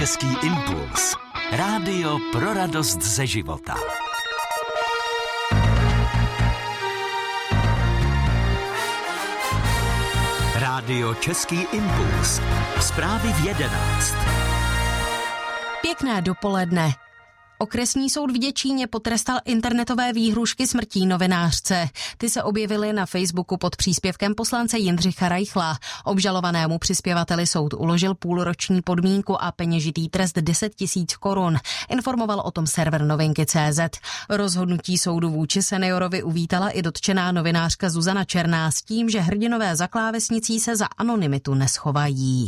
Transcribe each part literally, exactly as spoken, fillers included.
Český impuls. Rádio pro radost ze života. Rádio Český impuls. Zprávy v jedenáct. Pěkné dopoledne. Okresní soud v Děčíně potrestal internetové výhrušky smrtí novinářce. Ty se objevily na Facebooku pod příspěvkem poslance Jindřicha Reichla. Obžalovanému přispěvateli soud uložil půlroční podmínku a peněžitý trest deset tisíc korun. Informoval o tom server novinky tečka cé zet. Rozhodnutí soudu vůči seniorovi uvítala i dotčená novinářka Zuzana Černá s tím, že hrdinové za klávesnicí se za anonymitu neschovají.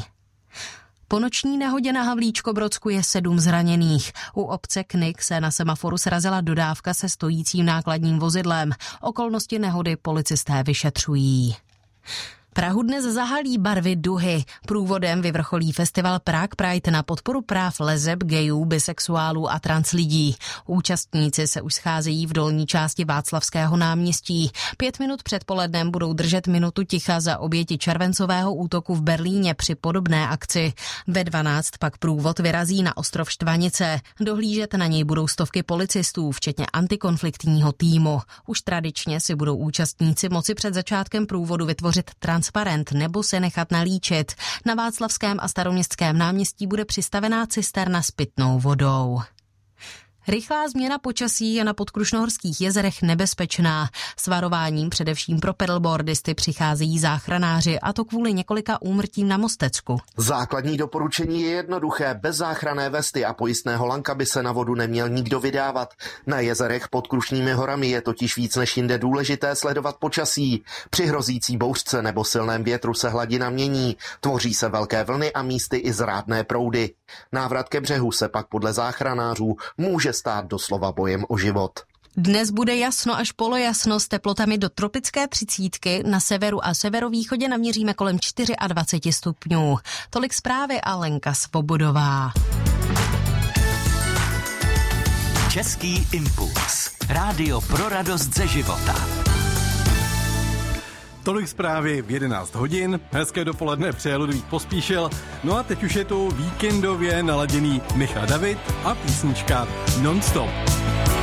Po noční nehodě na Havlíčkobrodsku je sedm zraněných. U obce Knik se na semaforu srazila dodávka se stojícím nákladním vozidlem. Okolnosti nehody policisté vyšetřují. Prahu dnes zahalí barvy duhy. Průvodem vyvrcholí festival Prague Pride na podporu práv leseb, gayů, bisexuálů a trans lidí. Účastníci se už scházejí v dolní části Václavského náměstí. Pět minut před polednem budou držet minutu ticha za oběti červencového útoku v Berlíně při podobné akci. Ve dvanáct pak průvod vyrazí na ostrov Štvanice. Dohlížet na něj budou stovky policistů, včetně antikonfliktního týmu. Už tradičně si budou účastníci moci před začátkem průvodu vytvořit transparent nebo se nechat nalíčit. Na Václavském a Staroměstském náměstí bude přistavená cisterna s pitnou vodou. Rychlá změna počasí je na podkrušnohorských jezerech nebezpečná. S varováním především pro pedalboardisty přicházejí záchranáři, a to kvůli několika úmrtím na Mostecku. Základní doporučení je jednoduché. Bez záchranné vesty a pojistného lanka by se na vodu neměl nikdo vydávat. Na jezerech pod Krušnými horami je totiž víc než jinde důležité sledovat počasí. Při hrozící bouřce nebo silném větru se hladina mění. Tvoří se velké vlny a místy i zrádné proudy. Návrat ke břehu se pak podle záchranářů může stát doslova bojem o život. Dnes bude jasno až polojasno s teplotami do tropické třicítky. Na severu a severovýchodě naměříme kolem dvacet čtyři stupňů. Tolik zprávy a Lenka Svobodová. Český impuls. Rádio pro radost ze života. Tolik zprávy v jedenáct hodin, hezké dopoledne přeje Ludvík Pospíšil, no a teď už je tu víkendově naladěný Michal David a písnička Non-stop.